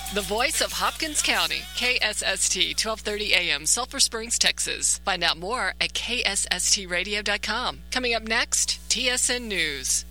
The voice of Hopkins County, KSST, 1230 AM, Sulphur Springs, Texas. Find out more at ksstradio.com. Coming up next, TSN News.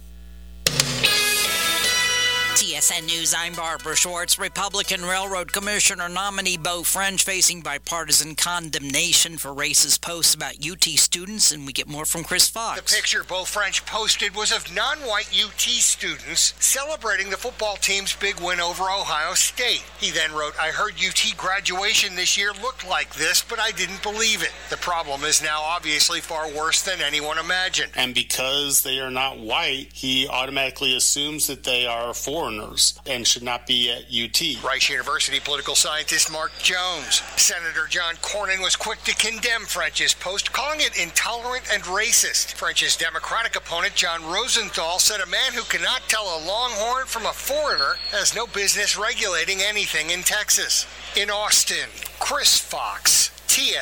TSN News, I'm Barbara Schwartz. Republican Railroad Commissioner nominee Beau French facing bipartisan condemnation for racist posts about UT students, and we get more from Chris Fox. The picture Beau French posted was of non-white UT students celebrating the football team's big win over Ohio State. He then wrote, I heard UT graduation this year looked like this, but I didn't believe it. The problem is now obviously far worse than anyone imagined. And because they are not white, he automatically assumes that they are foreigners and should not be at UT. Rice University political scientist Mark Jones. Senator John Cornyn was quick to condemn French's post, calling it intolerant and racist. French's Democratic opponent John Rosenthal said a man who cannot tell a Longhorn from a foreigner has no business regulating anything in Texas. In Austin, Chris Fox,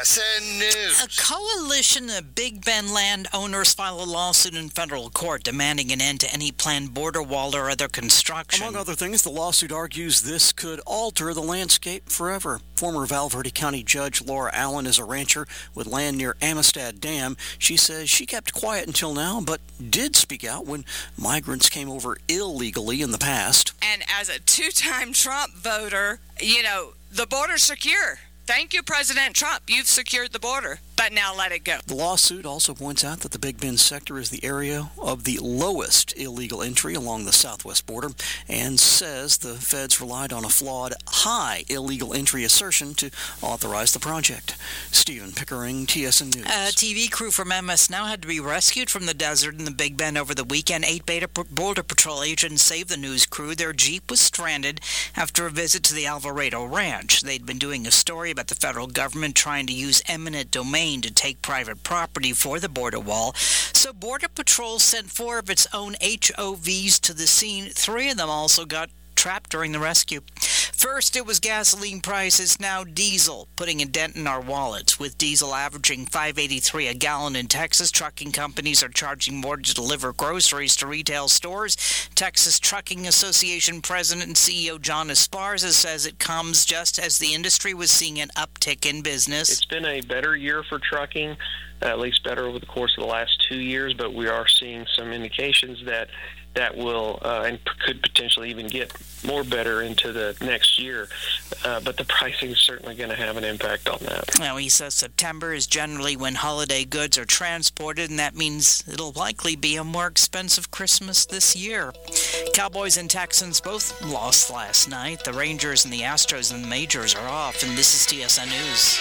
TSN News. A coalition of Big Bend landowners file a lawsuit in federal court demanding an end to any planned border wall or other construction. Among other things, the lawsuit argues this could alter the landscape forever. Former Val Verde County Judge Laura Allen is a rancher with land near Amistad Dam. She says she kept quiet until now, but did speak out when migrants came over illegally in the past. And as a two-time Trump voter, the border's secure. Thank you, President Trump. You've secured the border, but now let it go. The lawsuit also points out that the Big Bend sector is the area of the lowest illegal entry along the southwest border and says the feds relied on a flawed high illegal entry assertion to authorize the project. Stephen Pickering, TSN News. A TV crew from MS Now had to be rescued from the desert in the Big Bend over the weekend. 8 Border Patrol agents saved the news crew. Their Jeep was stranded after a visit to the Alvarado Ranch. They'd been doing a story about the federal government trying to use eminent domain to take private property for the border wall. So Border Patrol sent 4 of its own HOVs to the scene. 3 of them also got trapped during the rescue. First, it was gasoline prices, now diesel, putting a dent in our wallets. With diesel averaging $5.83 a gallon in Texas, trucking companies are charging more to deliver groceries to retail stores. Texas Trucking Association President and CEO John Esparza says it comes just as the industry was seeing an uptick in business. It's been a better year for trucking, at least better over the course of the last 2 years, but we are seeing some indications that will and could potentially even get more better into the next year. But the pricing is certainly going to have an impact on that. Now, he says September is generally when holiday goods are transported, and that means it'll likely be a more expensive Christmas this year. Cowboys and Texans both lost last night. The Rangers and the Astros and the majors are off, and this is TSN News.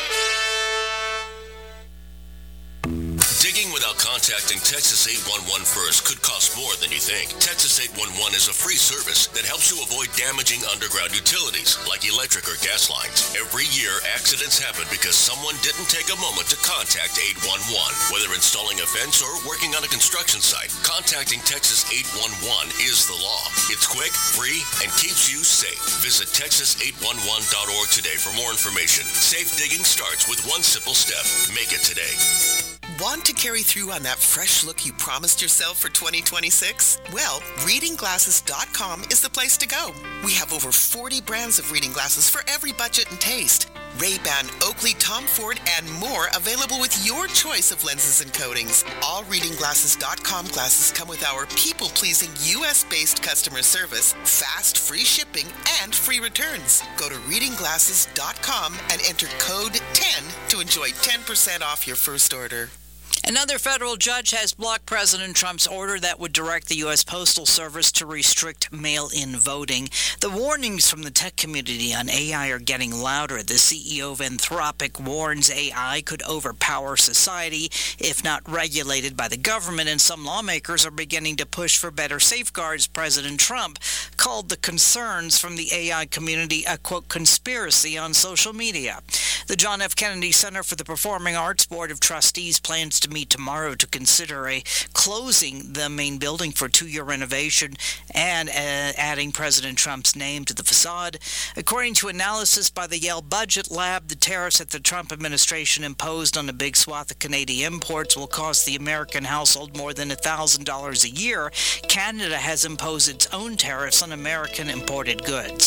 Digging without contacting Texas 811 first could cost more than you think. Texas 811 is a free service that helps you avoid damaging underground utilities like electric or gas lines. Every year, accidents happen because someone didn't take a moment to contact 811. Whether installing a fence or working on a construction site, contacting Texas 811 is the law. It's quick, free, and keeps you safe. Visit texas811.org today for more information. Safe digging starts with one simple step. Make it today. Want to carry through on that fresh look you promised yourself for 2026? Well, readingglasses.com is the place to go. We have over 40 brands of reading glasses for every budget and taste. Ray-Ban, Oakley, Tom Ford, and more available with your choice of lenses and coatings. All readingglasses.com glasses come with our people-pleasing U.S.-based customer service, fast, free shipping, and free returns. Go to readingglasses.com and enter code 10 to enjoy 10% off your first order. Another federal judge has blocked President Trump's order that would direct the U.S. Postal Service to restrict mail-in voting. The warnings from the tech community on AI are getting louder. The CEO of Anthropic warns AI could overpower society if not regulated by the government, and some lawmakers are beginning to push for better safeguards. President Trump called the concerns from the AI community a, quote, conspiracy on social media. The John F. Kennedy Center for the Performing Arts Board of Trustees plans to meet tomorrow to consider closing the main building for 2-year renovation and adding President Trump's name to the facade. According to analysis by the Yale Budget Lab, the tariffs that the Trump administration imposed on a big swath of Canadian imports will cost the American household more than $1,000 a year. Canada has imposed its own tariffs on American imported goods.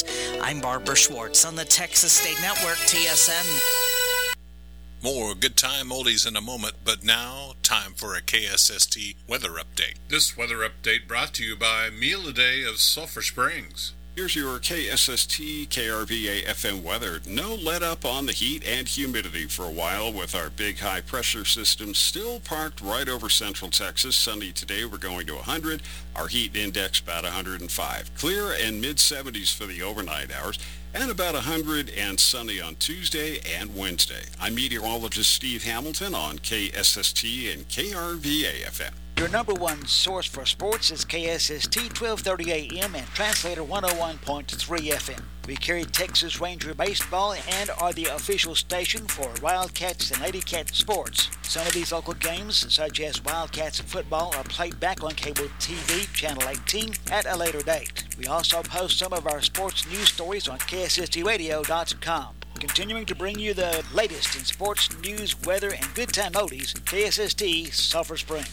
I'm Barbara Schwartz on the Texas State Network, TSN. More Good Time Oldies in a moment, but now, time for a KSST weather update. This weather update brought to you by Meal a Day of Sulphur Springs. Here's your KSST KRVA FM weather. No let up on the heat and humidity for a while with our big high pressure system still parked right over central Texas. Sunny today, we're going to 100. Our heat index about 105. Clear and mid-70s for the overnight hours. And about 100 and sunny on Tuesday and Wednesday. I'm meteorologist Steve Hamilton on KSST and KRVA FM. Your number one source for sports is KSST 1230 AM and Translator 101.3 FM. We carry Texas Ranger baseball and are the official station for Wildcats and Lady Cats sports. Some of these local games, such as Wildcats football, are played back on cable TV, Channel 18, at a later date. We also post some of our sports news stories on KSSTradio.com. Continuing to bring you the latest in sports, news, weather, and good time oldies, KSST Sulphur Springs.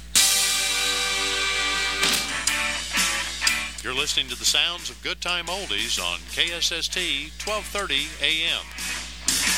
You're listening to the sounds of Good Time Oldies on KSST 1230 AM.